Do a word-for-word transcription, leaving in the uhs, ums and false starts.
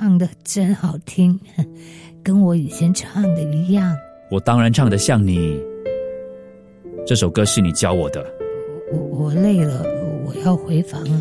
唱的真好听，跟我以前唱的一样。 我当然唱得像你，这首歌是你教我的。 我我累了，我要回房了。